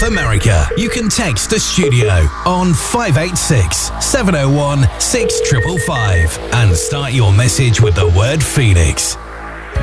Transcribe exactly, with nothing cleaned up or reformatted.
America, you can text the studio on five eight six, seven oh one, six five five five and start your message with the word Phoenix.